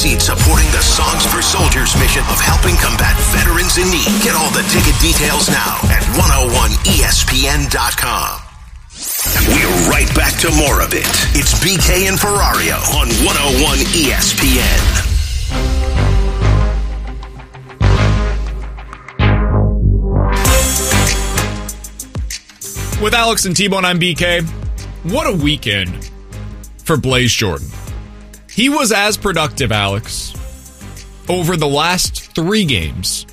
proceeds supporting the Songs for Soldiers mission of helping combat veterans in need. Get all the ticket details now at 101ESPN.com. We're right back to more of it. It's BK and Ferrario on 101 ESPN. With Alex and T-Bone, I'm BK. What a weekend for Blaze Jordan. He was as productive, Alex, over the last 3 games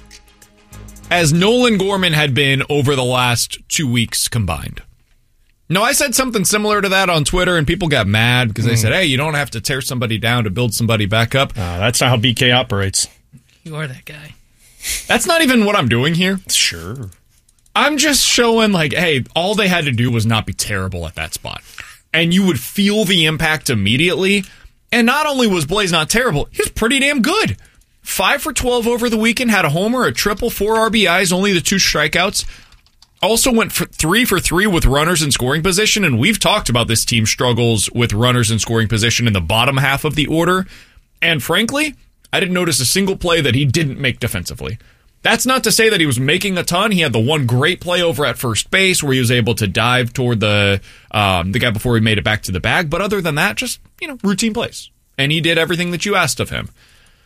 as Nolan Gorman had been over the last 2 weeks combined. No, I said something similar to that on Twitter, and people got mad because they said, hey, you don't have to tear somebody down to build somebody back up. That's not how BK operates. You are that guy. That's not even what I'm doing here. Sure. I'm just showing, like, hey, all they had to do was not be terrible at that spot. And you would feel the impact immediately. And not only was Blaze not terrible, he was pretty damn good. 5 for 12 over the weekend, had a homer, a triple, 4 RBIs, only the 2 strikeouts. Also went for 3 for 3 with runners in scoring position, and we've talked about this team's struggles with runners in scoring position in the bottom half of the order. And frankly, I didn't notice a single play that he didn't make defensively. That's not to say that he was making a ton. He had the one great play over at first base where he was able to dive toward the guy before he made it back to the bag. But other than that, just, routine plays. And he did everything that you asked of him.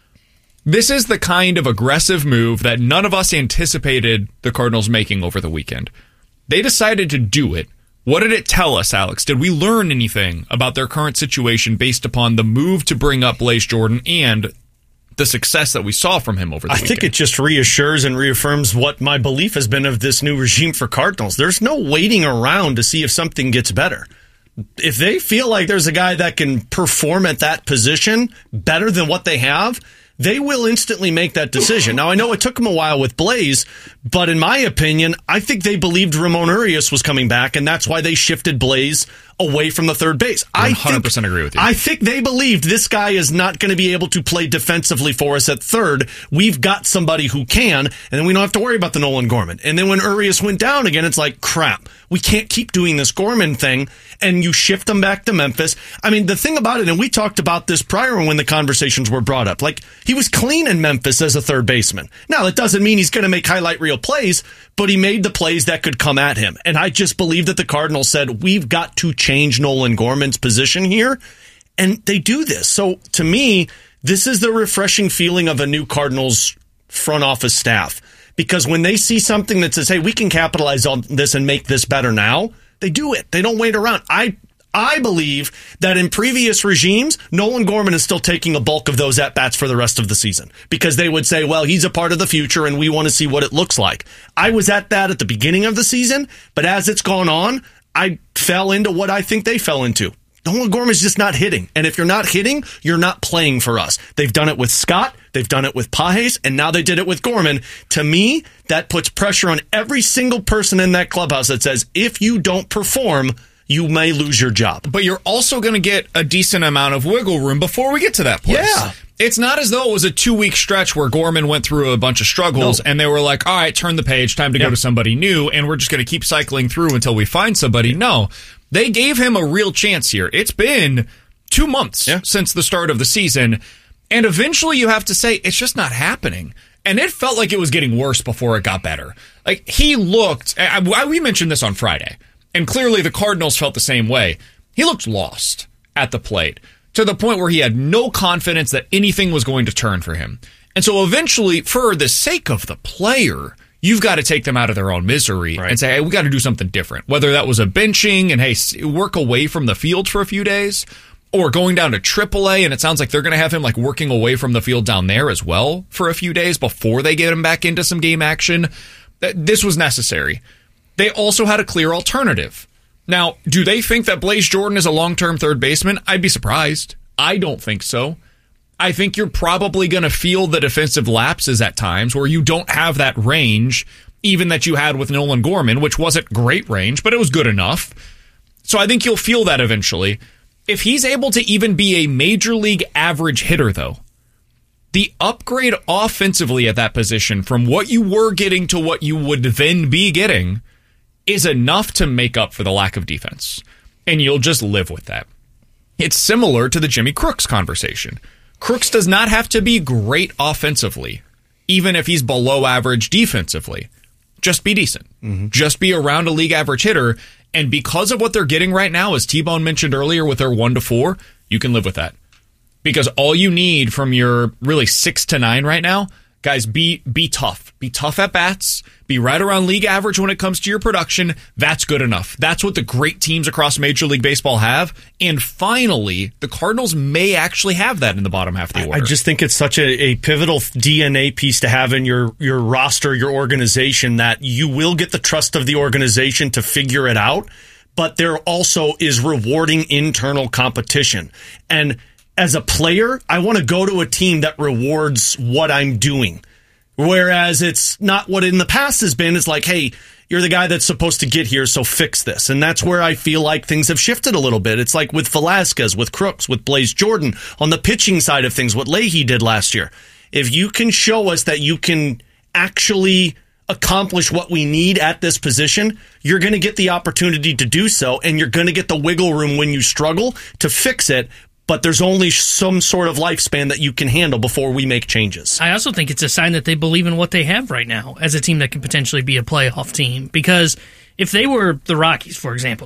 This is the kind of aggressive move that none of us anticipated the Cardinals making over the weekend. They decided to do it. What did it tell us, Alex? Did we learn anything about their current situation based upon the move to bring up Blaze Jordan and the success that we saw from him over the weekend? I think it just reassures and reaffirms what my belief has been of this new regime for Cardinals. There's no waiting around to see if something gets better. If they feel like there's a guy that can perform at that position better than what they have, they will instantly make that decision. Now, I know it took them a while with Blaze, but in my opinion, I think they believed Ramon Urias was coming back, and that's why they shifted Blaze away from the third base. I 100% agree with you. I think they believed this guy is not going to be able to play defensively for us at third. We've got somebody who can, and then we don't have to worry about the Nolan Gorman. And then when Urias went down again, it's like, crap, we can't keep doing this Gorman thing, and you shift them back to Memphis. I mean, the thing about it, and we talked about this prior when the conversations were brought up, like, he was clean in Memphis as a third baseman. Now, that doesn't mean he's going to make highlight reel plays, but he made the plays that could come at him. And I just believe that the Cardinals said, we've got to change Nolan Gorman's position here, and they do this. So, to me, this is the refreshing feeling of a new Cardinals front office staff. Because when they see something that says, hey, we can capitalize on this and make this better now, they do it. They don't wait around. I believe that in previous regimes, Nolan Gorman is still taking a bulk of those at-bats for the rest of the season because they would say, well, he's a part of the future and we want to see what it looks like. I was at that at the beginning of the season, but as it's gone on, I fell into what I think they fell into. Nolan Gorman's just not hitting. And if you're not hitting, you're not playing for us. They've done it with Scott. They've done it with Pages. And now they did it with Gorman. To me, that puts pressure on every single person in that clubhouse that says, if you don't perform, you may lose your job. But you're also going to get a decent amount of wiggle room before we get to that place. Yeah. It's not as though it was a 2-week stretch where Gorman went through a bunch of struggles and they were like, all right, turn the page, time to go to somebody new, and we're just going to keep cycling through until we find somebody. No, they gave him a real chance here. It's been 2 months since the start of the season, and eventually you have to say it's just not happening. And it felt like it was getting worse before it got better. Like, he looked, we mentioned this on Friday, and clearly the Cardinals felt the same way. He looked lost at the plate, to the point where he had no confidence that anything was going to turn for him. And so eventually, for the sake of the player, you've got to take them out of their own misery and say, hey, we got to do something different. Whether that was a benching and, hey, work away from the field for a few days, or going down to AAA, and it sounds like they're going to have him like working away from the field down there as well for a few days before they get him back into some game action. This was necessary. They also had a clear alternative. Now, do they think that Blaze Jordan is a long-term third baseman? I'd be surprised. I don't think so. I think you're probably going to feel the defensive lapses at times where you don't have that range, even that you had with Nolan Gorman, which wasn't great range, but it was good enough. So I think you'll feel that eventually. If he's able to even be a major league average hitter, though, the upgrade offensively at that position from what you were getting to what you would then be getting is enough to make up for the lack of defense. And you'll just live with that. It's similar to the Jimmy Crooks conversation. Crooks does not have to be great offensively, even if he's below average defensively. Just be decent. Just be around a league average hitter. And because of what they're getting right now, as T-Bone mentioned earlier with their 1-4, you can live with that. Because all you need from your really 6 to 9 right now, guys, be tough. Be tough at bats. Be right around league average when it comes to your production. That's good enough. That's what the great teams across Major League Baseball have. And finally, the Cardinals may actually have that in the bottom half of the order. I just think it's such a pivotal DNA piece to have in your roster, your organization, that you will get the trust of the organization to figure it out. But there also is rewarding internal competition. And as a player, I want to go to a team that rewards what I'm doing. Whereas it's not what in the past has been. It's like, hey, you're the guy that's supposed to get here, so fix this. And that's where I feel like things have shifted a little bit. It's like with Velasquez, with Crooks, with Blaze Jordan. On the pitching side of things, what Leahy did last year. If you can show us that you can actually accomplish what we need at this position, you're going to get the opportunity to do so, and you're going to get the wiggle room when you struggle to fix it. But there's only some sort of lifespan that you can handle before we make changes. I also think it's a sign that they believe in what they have right now as a team that can potentially be a playoff team. Because if they were the Rockies, for example,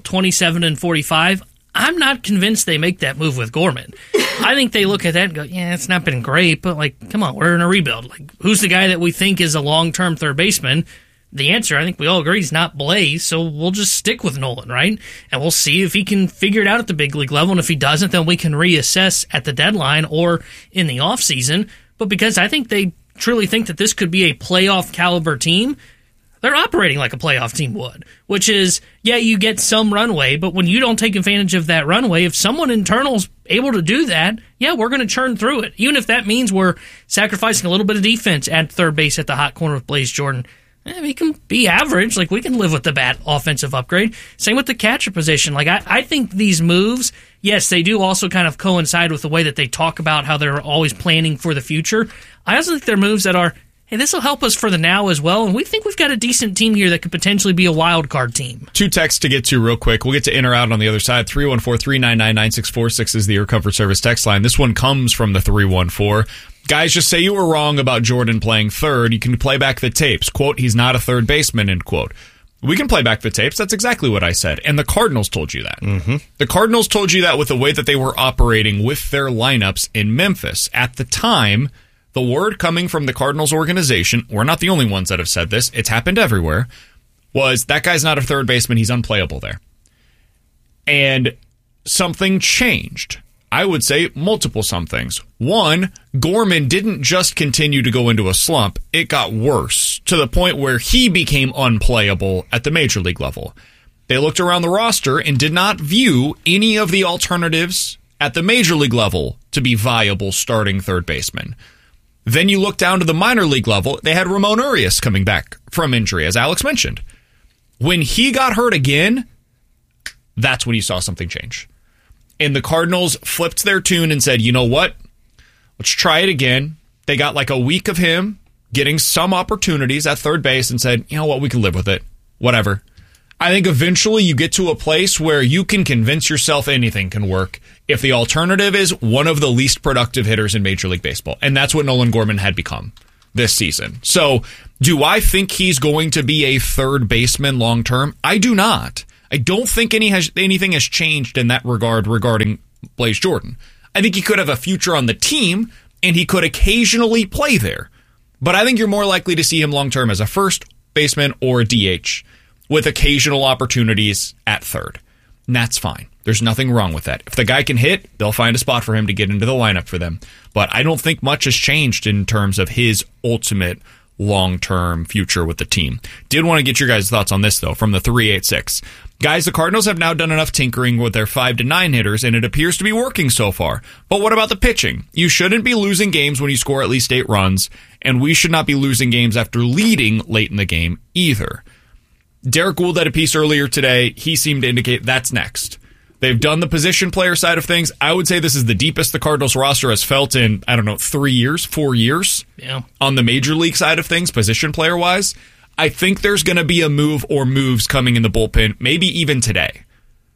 27-45, I'm not convinced they make that move with Gorman. I think they look at that and go, yeah, it's not been great, but like, come on, we're in a rebuild. Like, who's the guy that we think is a long-term third baseman? The answer, I think we all agree, is not Blaze, so we'll just stick with Nolan, right? And we'll see if he can figure it out at the big league level, and if he doesn't, then we can reassess at the deadline or in the offseason. But because I think they truly think that this could be a playoff caliber team, they're operating like a playoff team would, which is, yeah, you get some runway, but when you don't take advantage of that runway, if someone internal's able to do that, yeah, we're going to churn through it. Even if that means we're sacrificing a little bit of defense at third base at the hot corner with Blaze Jordan. He can be average. Like, we can live with the bad offensive upgrade. Same with the catcher position. Like, I think these moves, yes, they do also kind of coincide with the way that they talk about how they're always planning for the future. I also think they're moves that are, hey, this will help us for the now as well, and we think we've got a decent team here that could potentially be a wild card team. 2 texts to get to real quick. We'll get to in or out on the other side. 314-399-9646 is the Air Comfort Service text line. This one comes from the 314. Guys, just say you were wrong about Jordan playing third. You can play back the tapes. Quote, he's not a third baseman, end quote. We can play back the tapes. That's exactly what I said. And the Cardinals told you that. The Cardinals told you that with the way that they were operating with their lineups in Memphis. At the time, the word coming from the Cardinals organization, we're not the only ones that have said this, it's happened everywhere, was that guy's not a third baseman. He's unplayable there. And something changed. I would say multiple somethings. One, Gorman didn't just continue to go into a slump. It got worse to the point where he became unplayable at the major league level. They looked around the roster and did not view any of the alternatives at the major league level to be viable starting third baseman. Then you look down to the minor league level. They had Ramon Urias coming back from injury, as Alex mentioned. When he got hurt again, that's when you saw something change. And the Cardinals flipped their tune and said, you know what? Let's try it again. They got like a week of him getting some opportunities at third base and said, you know what? We can live with it. Whatever. I think eventually you get to a place where you can convince yourself anything can work if the alternative is one of the least productive hitters in Major League Baseball. And that's what Nolan Gorman had become this season. So do I think he's going to be a third baseman long term? I do not. I don't think anything has changed in that regard regarding Blaze Jordan. I think he could have a future on the team, and he could occasionally play there. But I think you're more likely to see him long-term as a first baseman or a DH with occasional opportunities at third. And that's fine. There's nothing wrong with that. If the guy can hit, they'll find a spot for him to get into the lineup for them. But I don't think much has changed in terms of his ultimate long-term future with the team. Did want to get your guys' thoughts on this, though, from the 386. Guys, the Cardinals have now done enough tinkering with their 5 to 9 hitters, and it appears to be working so far. But what about the pitching? You shouldn't be losing games when you score at least 8 runs, and we should not be losing games after leading late in the game either. Derek Gould had a piece earlier today. He seemed to indicate that's next. They've done the position player side of things. I would say this is the deepest the Cardinals roster has felt in, 4 years on the major league side of things, position player wise. I think there's going to be a move or moves coming in the bullpen, maybe even today.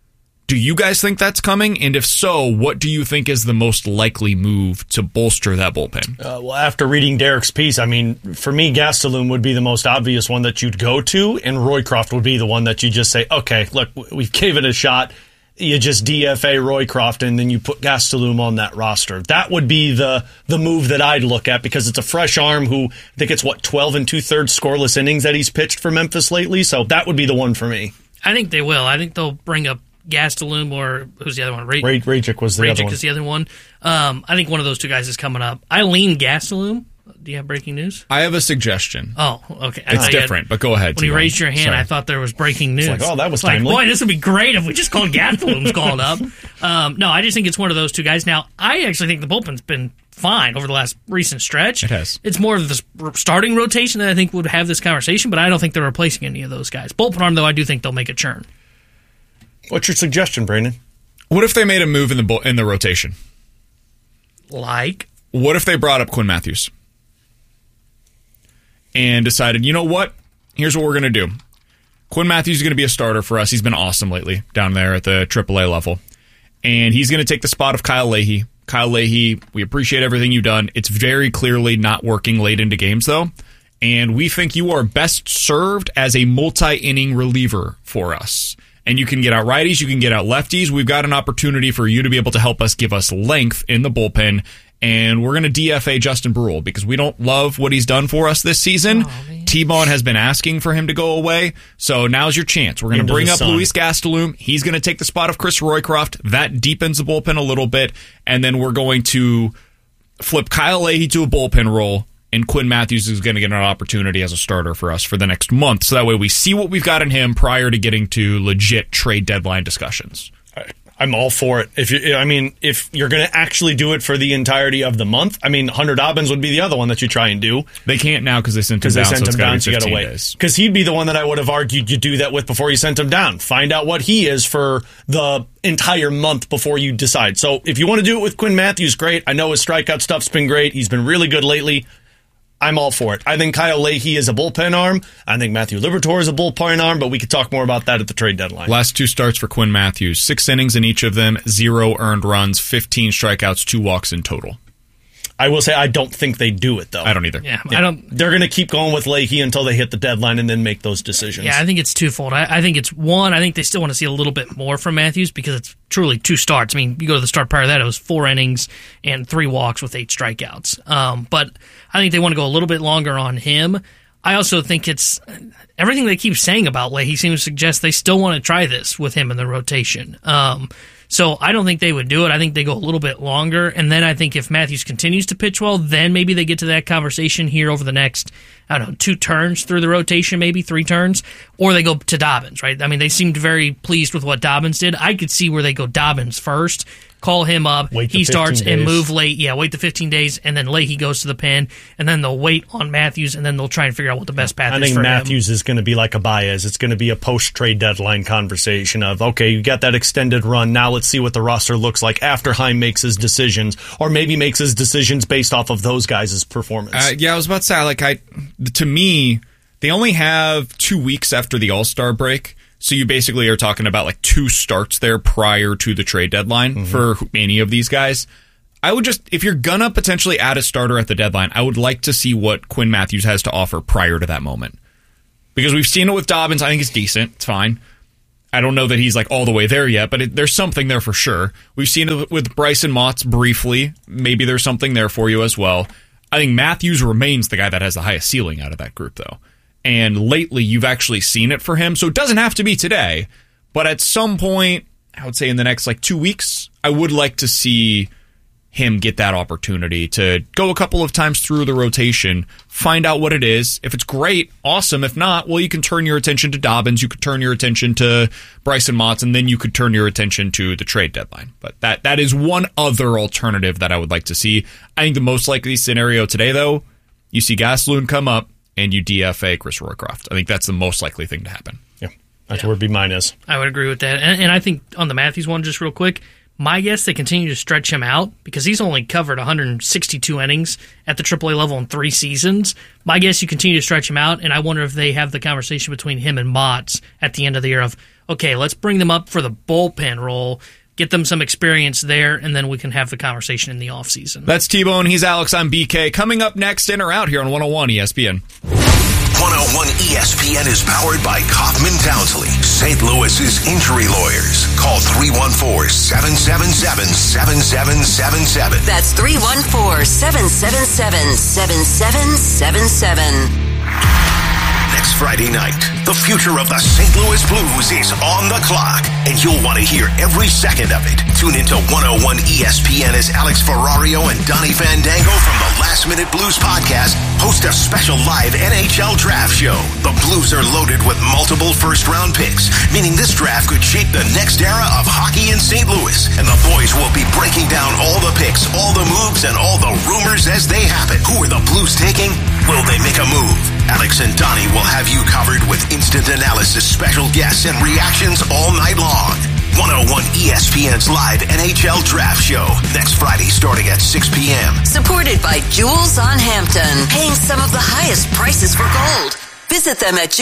Do you guys think that's coming? And if so, what do you think is the most likely move to bolster that bullpen? Well, after reading Derek's piece, I mean, for me, Gastelum would be the most obvious one that you'd go to, and Roycroft would be the one that you just say, okay, look, we gave it a shot. You just DFA Roycroft, and then you put Gastelum on that roster. That would be the move that I'd look at, because it's a fresh arm who, I think it's, 12 2/3 scoreless innings that he's pitched for Memphis lately, so that would be the one for me. I think they will. I think they'll bring up Gastelum, or who's the other one? Rajcic was the other one. Is the other one. I think one of those two guys is coming up. I lean Gastelum. Do you have breaking news? I have a suggestion. Oh, okay. It's different, but go ahead. When you raised your hand, Sorry. I thought there was breaking news. It's like, oh, that was timely. Boy, this would be great if we just called Gastelum's called up. No, I just think it's one of those two guys. Now, I actually think the bullpen's been fine over the last recent stretch. It has. It's more of the starting rotation that I think would have this conversation, but I don't think they're replacing any of those guys. Bullpen arm, though, I do think they'll make a churn. What's your suggestion, Brandon? What if they made a move in the rotation? Like? What if they brought up Quinn Matthews and decided, you know what? Here's what we're going to do. Quinn Matthews is going to be a starter for us. He's been awesome lately down there at the AAA level. And he's going to take the spot of Kyle Leahy. Kyle Leahy, we appreciate everything you've done. It's very clearly not working late into games, though. And we think you are best served as a multi-inning reliever for us. And you can get out righties, you can get out lefties. We've got an opportunity for you to be able to help us give us length in the bullpen. And we're going to DFA Justin Brule because we don't love what he's done for us this season. T-Bone has been asking for him to go away. So now's your chance. We're going to bring up Luis Gastelum. He's going to take the spot of Chris Roycroft. That deepens the bullpen a little bit. And then we're going to flip Kyle Leahy to a bullpen role. And Quinn Matthews is going to get an opportunity as a starter for us for the next month. So that way we see what we've got in him prior to getting to legit trade deadline discussions. I'm all for it. If you're going to actually do it for the entirety of the month, Hunter Dobbins would be the other one that you try and do. They can't now because they sent him down. So you got to wait. Because he'd be the one that I would have argued you do that with before you sent him down. Find out what he is for the entire month before you decide. So if you want to do it with Quinn Matthews, great. I know his strikeout stuff's been great. He's been really good lately. I'm all for it. I think Kyle Leahy is a bullpen arm. I think Matthew Liberatore is a bullpen arm, but we could talk more about that at the trade deadline. Last two starts for Quinn Matthews. 6 innings in each of them, 0 earned runs, 15 strikeouts, 2 walks in total. I will say I don't think they do it, though. I don't either. Yeah. I don't. They're going to keep going with Leahy until they hit the deadline and then make those decisions. Yeah, I think it's twofold. I think it's one, I think they still want to see a little bit more from Matthews because it's truly 2 starts. You go to the start prior to that, it was 4 innings and 3 walks with 8 strikeouts. But I think they want to go a little bit longer on him. I also think it's everything they keep saying about Leahy seems to suggest they still want to try this with him in the rotation. So I don't think they would do it. I think they go a little bit longer. And then I think if Matthews continues to pitch well, then maybe they get to that conversation here over the next, 2 turns through the rotation, maybe 3 turns, or they go to Dobbins, right? They seemed very pleased with what Dobbins did. I could see where they go Dobbins first, call him up, he starts and move late. Yeah, wait the 15 days, and then Leahy goes to the pen, and then they'll wait on Matthews, and then they'll try and figure out what the best path is for him. I think Matthews is going to be like a Baez. It's going to be a post-trade deadline conversation of, okay, you got that extended run, now let's see what the roster looks like after Heim makes his decisions, or maybe makes his decisions based off of those guys' performance. I was about to say, to me, they only have 2 weeks after the All-Star break. So you basically are talking about 2 starts there prior to the trade deadline for any of these guys. I would just, if you're gonna potentially add a starter at the deadline, I would like to see what Quinn Matthews has to offer prior to that moment. Because we've seen it with Dobbins. I think it's decent. It's fine. I don't know that he's all the way there yet, but there's something there for sure. We've seen it with Bryson Motts briefly. Maybe there's something there for you as well. I think Matthews remains the guy that has the highest ceiling out of that group, though. And lately, you've actually seen it for him. So it doesn't have to be today. But at some point, I would say in the next 2 weeks, I would like to see him get that opportunity to go a couple of times through the rotation, find out what it is. If it's great, awesome. If not, well, you can turn your attention to Dobbins. You could turn your attention to Bryson Motts, and then you could turn your attention to the trade deadline. But that is one other alternative that I would like to see. I think the most likely scenario today, though, you see Gastelum come up, and you DFA Chris Roycroft. I think that's the most likely thing to happen. Yeah, that's where mine is. I would agree with that. And I think on the Matthews one, just real quick, my guess they continue to stretch him out because he's only covered 162 innings at the AAA level in 3 seasons. My guess you continue to stretch him out, and I wonder if they have the conversation between him and Motts at the end of the year of, okay, let's bring them up for the bullpen role, get them some experience there, and then we can have the conversation in the offseason. That's T-Bone. He's Alex. I'm BK. Coming up next, in or out here on 101 ESPN. 101 ESPN is powered by Kaufman Townsley, St. Louis's injury lawyers. Call 314-777-7777. That's 314-777-7777. Next Friday night, the future of the St. Louis Blues is on the clock, and you'll want to hear every second of it. Tune into 101 ESPN as Alex Ferrario and Donnie Fandango from the Last Minute Blues podcast host a special live NHL draft show. The Blues are loaded with multiple first-round picks, meaning this draft could shape the next era of hockey in St. Louis. And the boys will be breaking down all the picks, all the moves, and all the rumors as they happen. Who are the Blues taking? Will they make a move? Alex and Donnie will have you covered with instant analysis, special guests, and reactions all night long. 101 ESPN's live NHL draft show next Friday starting at 6 p.m. Supported by Jewels on Hampton, paying some of the highest prices for gold. Visit them at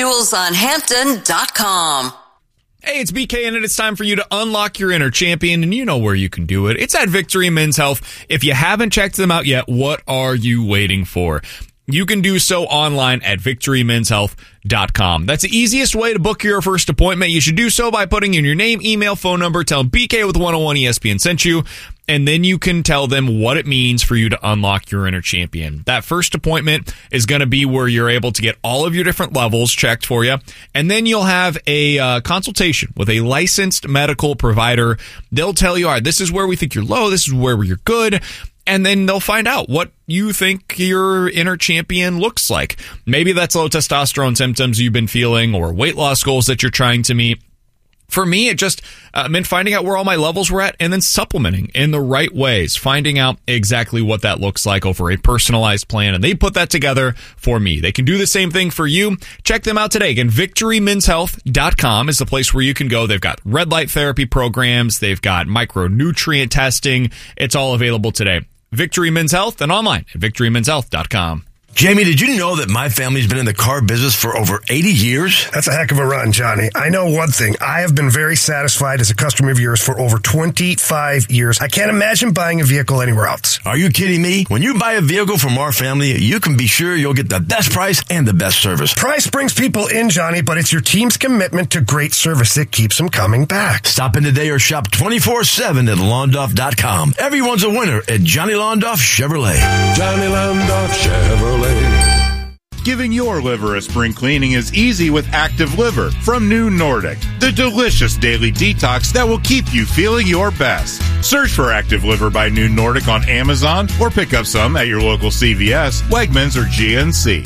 jewelsonhampton.com. Hey, it's BK, and it's time for you to unlock your inner champion, and you know where you can do it. It's at Victory Men's Health. If you haven't checked them out yet, what are you waiting for? You can do so online at victorymenshealth.com. That's the easiest way to book your first appointment. You should do so by putting in your name, email, phone number, tell them BK with 101 ESPN sent you, and then you can tell them what it means for you to unlock your inner champion. That first appointment is going to be where you're able to get all of your different levels checked for you, and then you'll have a consultation with a licensed medical provider. They'll tell you, all right, this is where we think you're low, this is where you're good, and then they'll find out what you think your inner champion looks like. Maybe that's low testosterone symptoms you've been feeling or weight loss goals that you're trying to meet. For me, it just meant finding out where all my levels were at and then supplementing in the right ways, finding out exactly what that looks like over a personalized plan. And they put that together for me. They can do the same thing for you. Check them out today. Again, victorymenshealth.com is the place where you can go. They've got red light therapy programs. They've got micronutrient testing. It's all available today. Victory Men's Health and online at victorymenshealth.com. Jamie, did you know that my family's been in the car business for over 80 years? That's a heck of a run, Johnny. I know one thing. I have been very satisfied as a customer of yours for over 25 years. I can't imagine buying a vehicle anywhere else. Are you kidding me? When you buy a vehicle from our family, you can be sure you'll get the best price and the best service. Price brings people in, Johnny, but it's your team's commitment to great service that keeps them coming back. Stop in today or shop 24/7 at Londoff.com. Everyone's a winner at Johnny Londoff Chevrolet. Johnny Londoff Chevrolet. Giving your liver a spring cleaning is easy with Active Liver from New Nordic, the delicious daily detox that will keep you feeling your best. Search for Active Liver by New Nordic on Amazon or pick up some at your local CVS, Wegmans, or GNC.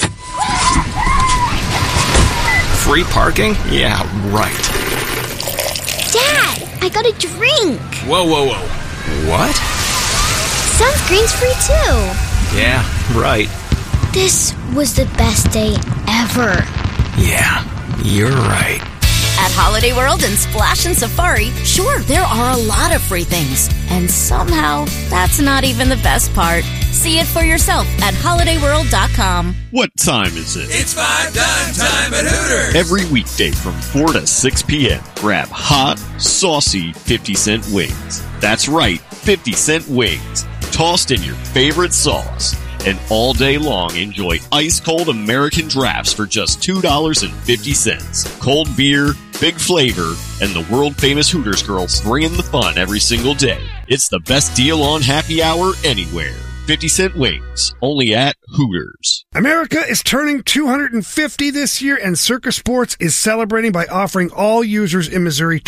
Free parking? Yeah, right. Dad, I got a drink. Whoa. What? Sunscreen's free too. Yeah, right. This was the best day ever. Yeah, you're right. At Holiday World and Splash and Safari, sure, there are a lot of free things. And somehow, that's not even the best part. See it for yourself at HolidayWorld.com. What time is it? It's 5 time at Hooters. Every weekday from 4 to 6 p.m., grab hot, saucy 50-cent wings. That's right, 50-cent wings. Tossed in your favorite sauce. And all day long, enjoy ice-cold American drafts for just $2.50. Cold beer, big flavor, and the world-famous Hooters girls bringing the fun every single day. It's the best deal on happy hour anywhere. 50-cent wings, only at Hooters. America is turning 250 this year, and Circa Sports is celebrating by offering all users in Missouri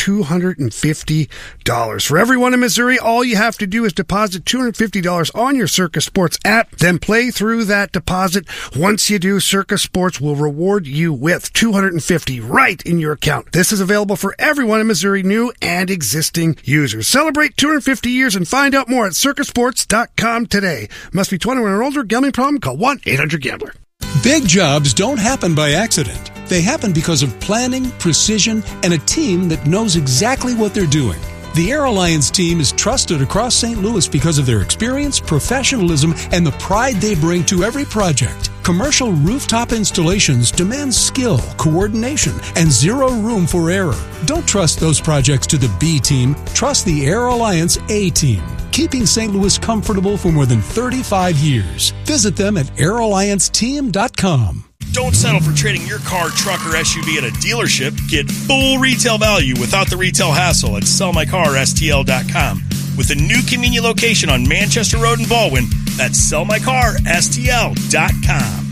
$250. For everyone in Missouri, all you have to do is deposit $250 on your Circa Sports app, then play through that deposit. Once you do, Circa Sports will reward you with $250 right in your account. This is available for everyone in Missouri, new and existing users. Celebrate 250 years and find out more at circasports.com today. Must be 21 or older. Gambling problem? Call 1-800-GAMBLER. Big jobs don't happen by accident. They happen because of planning, precision, and a team that knows exactly what they're doing. The Air Alliance team is trusted across St. Louis because of their experience, professionalism, and the pride they bring to every project. Commercial rooftop installations demand skill, coordination, and zero room for error. Don't trust those projects to the B team. Trust the Air Alliance A team, keeping St. Louis comfortable for more than 35 years. Visit them at airallianceteam.com. Don't settle for trading your car, truck, or SUV at a dealership. Get full retail value without the retail hassle at sellmycarstl.com. With a new convenient location on Manchester Road in Baldwin, that's sellmycarstl.com.